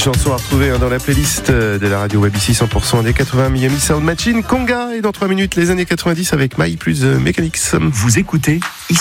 chanson à retrouver dans la playlist de la radio Web ici 100% années 80, Miami Sound Machine, Conga, et dans 3 minutes les années 90 avec My plus Mechanics. Vous écoutez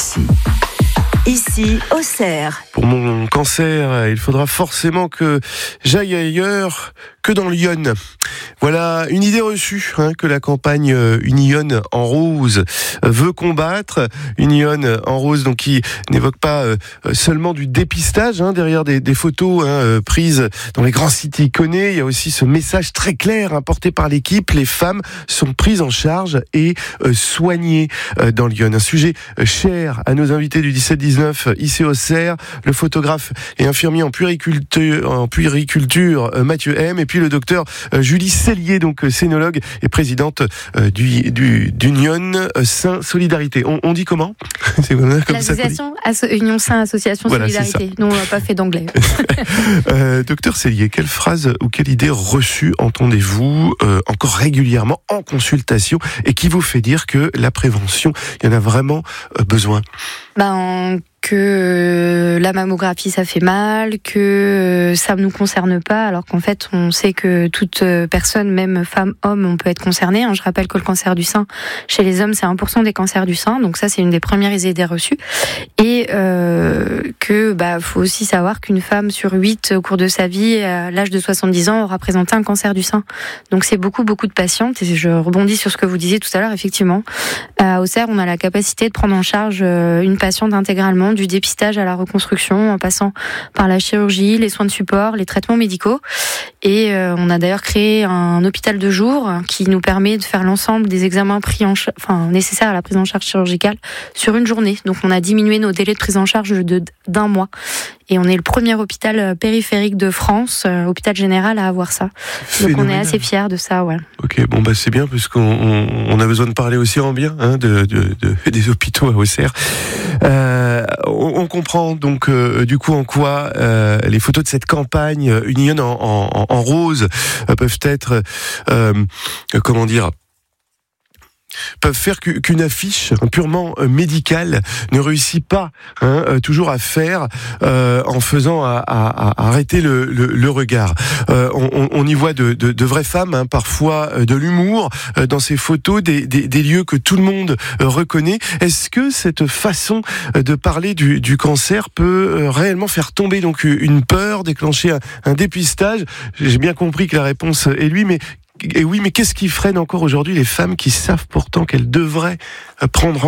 Ici, Auxerre. Pour mon cancer, il faudra forcément que j'aille ailleurs que dans l'Yonne. Voilà une idée reçue que la campagne Une Yonne en rose veut combattre. Une Yonne en rose donc qui n'évoque pas seulement du dépistage derrière des photos prises dans les grands sites iconés. Il y a aussi ce message très clair porté par l'équipe. Les femmes sont prises en charge et soignées dans l'Yonne. Un sujet cher à nos invités du 17-19 ici au Auxerre, le photographe et infirmier en puériculture Mathieu M, et puis le docteur Julie Cellier, donc scénologue et présidente d'une Yonne Saint Solidarité. On dit comment? C'est comme l'association Union Saint Association Solidarité. Nous, on n'a pas fait d'anglais. Docteur Cellier, quelle phrase ou quelle idée reçue entendez-vous encore régulièrement en consultation et qui vous fait dire que la prévention, il y en a vraiment besoin? Que la mammographie ça fait mal, que ça ne nous concerne pas, alors qu'en fait on sait que toute personne, même femme, homme, on peut être concerné. Je rappelle que le cancer du sein chez les hommes c'est 1% des cancers du sein, donc ça c'est une des premières idées reçues. Et que faut aussi savoir qu'une femme sur 8 au cours de sa vie, à l'âge de 70 ans, aura présenté un cancer du sein. Donc c'est beaucoup de patientes, et je rebondis sur ce que vous disiez tout à l'heure. Effectivement, à Auxerre on a la capacité de prendre en charge une patiente intégralement, du dépistage à la reconstruction, en passant par la chirurgie, les soins de support, les traitements médicaux. Et on a d'ailleurs créé un hôpital de jour qui nous permet de faire l'ensemble des examens nécessaires à la prise en charge chirurgicale sur une journée. Donc on a diminué nos délais de prise en charge d'un mois. Et on est le premier hôpital périphérique de France, hôpital général, à avoir ça. Donc on est assez fiers de ça, ouais. Ok, c'est bien, parce qu'on a besoin de parler aussi en bien des hôpitaux à Auxerre. On comprend donc du coup en quoi les photos de cette campagne Une Yonne en rose peuvent être peuvent faire qu'une affiche purement médicale ne réussit pas toujours à faire en faisant à arrêter le regard. On y voit de vraies femmes, parfois de l'humour dans ces photos, des lieux que tout le monde reconnaît. Est-ce que cette façon de parler du cancer peut réellement faire tomber donc une peur, déclencher un dépistage? J'ai bien compris que la réponse est oui, mais qu'est-ce qui freine encore aujourd'hui les femmes qui savent pourtant qu'elles devraient prendre